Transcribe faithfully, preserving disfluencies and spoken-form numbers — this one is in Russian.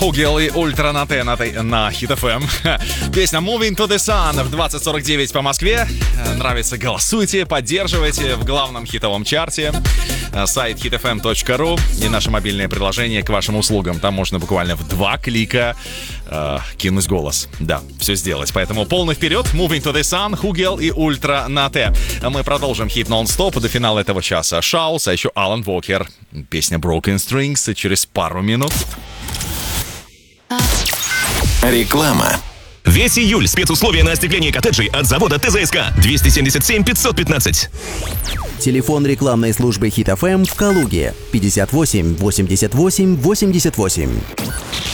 Хугел и Ультра на Т на, на Хит эф эм. Песня Moving to the Sun в двадцать сорок девять по Москве. Нравится, голосуйте, поддерживайте в главном хитовом чарте. Сайт хит эф эм точка ру и наше мобильное приложение к вашим услугам. Там можно буквально в два клика э, кинуть голос. Да, все сделать. Поэтому полный вперед. Moving to the Sun, Хугел и Ультра на Т. Мы продолжим хит нон-стоп до финала этого часа. Шаус, а еще Алан Вокер. Песня Broken Strings через пару минут. Реклама. Весь июль спецусловия на остекление коттеджей от завода ТЗСК. двести семьдесят семь пятьсот пятнадцать. Телефон рекламной службы Хит эф эм в Калуге пятьдесят восемь восемьдесят восемь восемьдесят восемь.